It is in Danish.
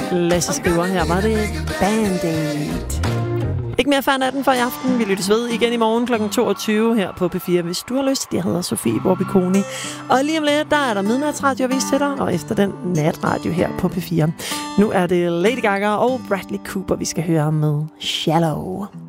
Lasse skriver her, var det Band-Aid. Ikke mere færd natten for i aften. Vi lyttes ved igen i morgen kl. 22 her på P4, hvis du har lyst. Jeg hedder Sofie Borbikoni. Og lige om lidt, der er der midnatsradioavis til dig, og efter den natradio her på P4. Nu er det Lady Gaga og Bradley Cooper, vi skal høre med Shallow.